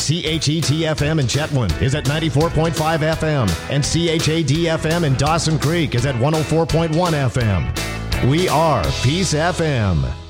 CHET-FM in Chetwynd is at 94.5 FM, and CHAD-FM in Dawson Creek is at 104.1 FM. We are Peace FM.